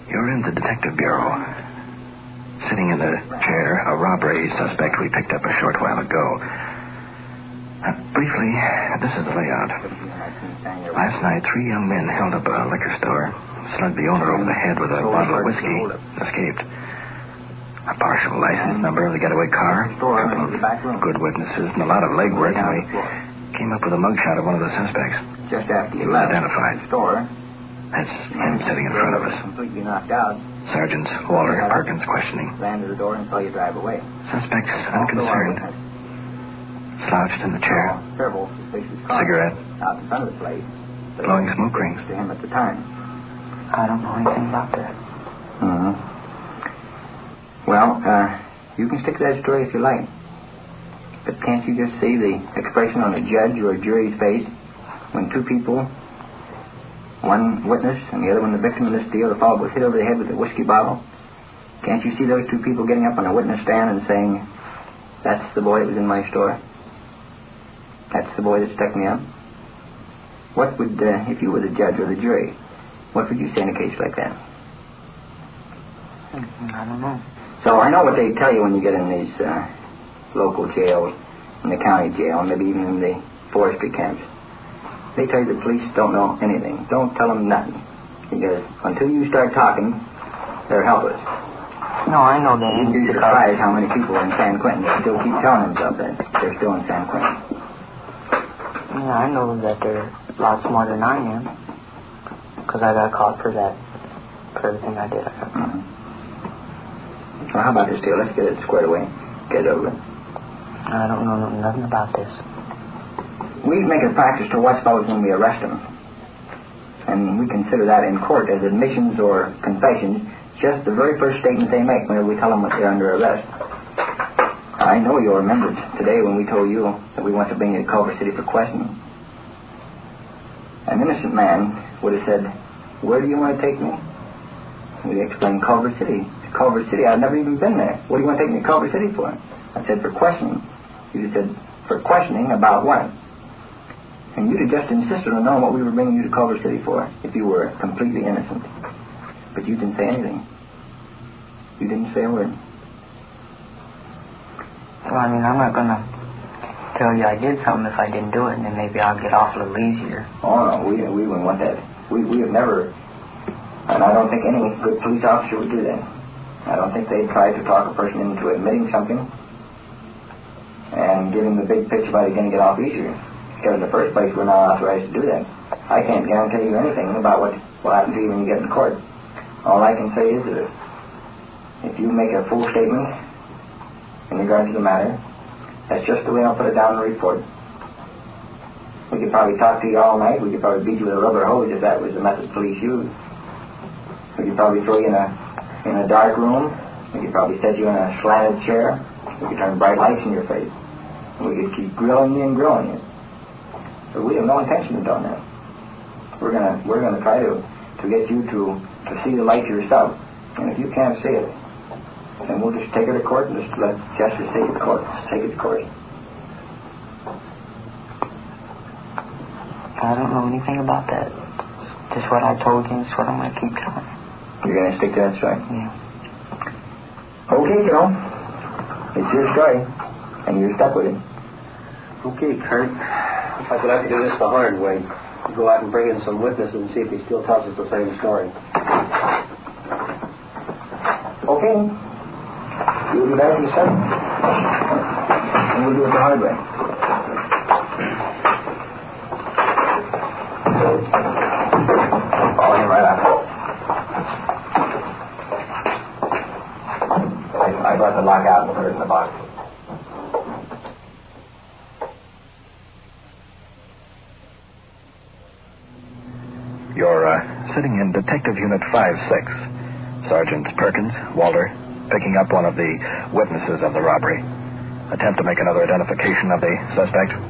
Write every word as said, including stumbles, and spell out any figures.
You're in the Detective Bureau. Sitting in the chair, a robbery suspect we picked up a short while ago. Uh, briefly, this is the layout. Last night, three young men held up a liquor store, slugged the owner over the head with a bottle of whiskey, escaped. A partial license number of the getaway car, a couple of good witnesses, and a lot of legwork, and we came up with a mugshot of one of the suspects. Just after He you was left identified. the store. That's him sitting in front of us. Completely knocked out. Sergeant Walter Perkins questioning. Landed the door and saw you drive away. Suspect's unconcerned. Slouched in the chair. Terrible, suspicious car. Cigarette. Out in front of the place. Blowing smoke rings. To him at the time. I don't know anything about that. Mm-hmm. Well, uh, you can stick to that story if you like. But can't you just see the expression on a judge or a jury's face when two people, one witness and the other one the victim of this deal, the fellow was hit over the head with a whiskey bottle? Can't you see those two people getting up on a witness stand and saying, that's the boy that was in my store? That's the boy that stuck me up? What would, uh, if you were the judge or the jury, what would you say in a case like that? I don't know. So I know what they tell you when you get in these uh, local jails, in the county jail, and maybe even in the forestry camps. They tell you the police don't know anything. Don't tell them nothing. Because until you start talking, they're helpless. No, I know that. You'd be surprised how many people in San Quentin still keep telling themselves that they're still in San Quentin. Yeah, I know that they're a lot smarter than I am. Because I got caught for that, for everything I did. I got caught. Mm-hmm. Well, how about this deal? Let's get it squared away. Get it over. I don't know nothing about this. We make a practice to watch fellows when we arrest them. And we consider that in court as admissions or confessions, just the very first statement they make whenever we tell them that they're under arrest. I know you'll remember today when we told you that we want to bring you to Culver City for questioning. An innocent man would have said, where do you want to take me? We explained Culver City. Culver City, I've never even been there. What do you want to take me to Culver City for? I said, for questioning. You said, for questioning about what? And you'd have just insisted on knowing what we were bringing you to Culver City for if you were completely innocent. But you didn't say anything. You didn't say a word. Well, I mean, I'm not going to tell you I did something if I didn't do it, and then maybe I'll get off a little easier. Oh, no, we, we wouldn't want that. We, we have never, and I don't think any good police officer would do that. I don't think they'd try to talk a person into admitting something and give him the big pitch about it going to get off easier. Because in the first place, we're not authorized to do that. I can't guarantee you anything about what will happen to you when you get in court. All I can say is that if you make a full statement in regard to the matter, that's just the way I'll put it down in the report. We could probably talk to you all night. We could probably beat you with a rubber hose if that was the method police used. We could probably throw you in a in a dark room. We could probably set you in a slanted chair. We could turn bright lights in your face. And we could keep grilling you and grilling you. But we have no intention of doing that. We're gonna we're gonna try to, to get you to, to see the light yourself. And if you can't see it, then we'll just take it to court and just let justice take it to court. Take it to court. I don't know anything about that. Just what I told you is what I'm going to keep telling you. You're going to stick to that story? Yeah. Okay, Joe. It's your story. And you're stuck with it. Okay, Kurt. If I could have to do this the hard way, go out and bring in some witnesses and see if he still tells us the same story. Okay. You'll be back in a second. And we'll do it the hard way. Oh, you're right on. I, I brought the lock out and put it in the box. You're uh, sitting in Detective Unit five six. Sergeants Perkins, Walter, picking up one of the witnesses of the robbery. Attempt to make another identification of the suspect.